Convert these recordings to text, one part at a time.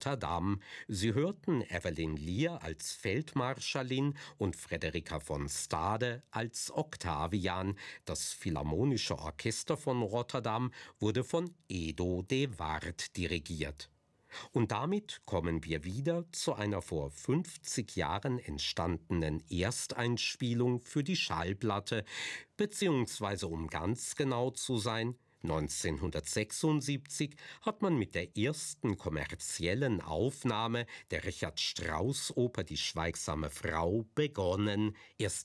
Rotterdam. Sie hörten Evelyn Lear als Feldmarschallin und Frederica von Stade als Octavian. Das Philharmonische Orchester von Rotterdam wurde von Edo de Waard dirigiert. Und damit kommen wir wieder zu einer vor 50 Jahren entstandenen Ersteinspielung für die Schallplatte, beziehungsweise um ganz genau zu sein, 1976 hat man mit der ersten kommerziellen Aufnahme der Richard-Strauss-Oper Die schweigsame Frau begonnen. Erst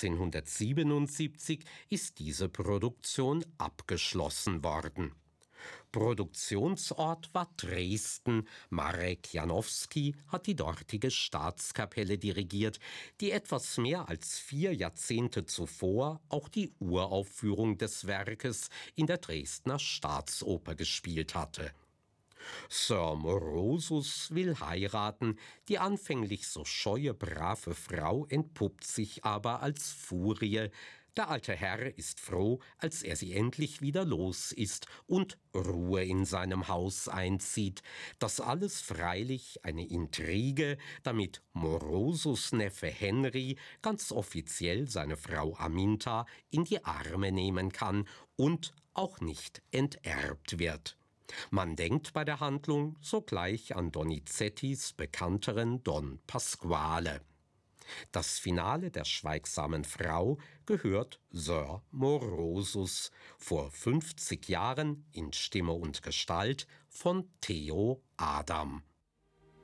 1977 ist diese Produktion abgeschlossen worden. Produktionsort war Dresden. Marek Janowski hat die dortige Staatskapelle dirigiert, die etwas mehr als 4 Jahrzehnte zuvor auch die Uraufführung des Werkes in der Dresdner Staatsoper gespielt hatte. Sir Morosus will heiraten, die anfänglich so scheue, brave Frau entpuppt sich aber als Furie. Der alte Herr ist froh, als er sie endlich wieder los ist und Ruhe in seinem Haus einzieht. Das alles freilich eine Intrige, damit Morosus Neffe Henry ganz offiziell seine Frau Aminta in die Arme nehmen kann und auch nicht enterbt wird. Man denkt bei der Handlung sogleich an Donizettis bekannteren Don Pasquale. Das Finale der schweigsamen Frau gehört Sir Morosus, vor 50 Jahren in Stimme und Gestalt von Theo Adam.